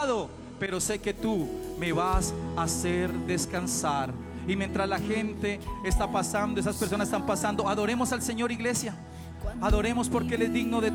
cansado, pero sé que tú me vas a hacer descansar. Y mientras la gente está pasando, esas personas están pasando, adoremos al Señor, iglesia. Adoremos porque Él es digno de